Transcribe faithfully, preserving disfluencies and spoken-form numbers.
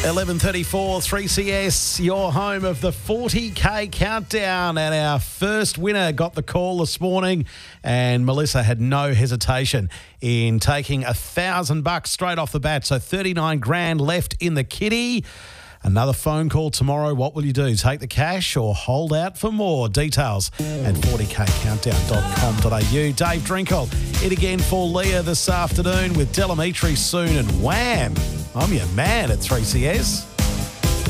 eleven thirty-four, three C S, your home of the forty K countdown. And our first winner got the call this morning, and Melissa had no hesitation in taking a thousand bucks straight off the bat. So thirty-nine grand left in the kitty. Another phone call tomorrow. What will you do? Take the cash or hold out for more? Details at forty k countdown dot com dot a u. Dave Drinkle, it again for Leah this afternoon with Delamitri soon and Wham! I'm your man at three C S.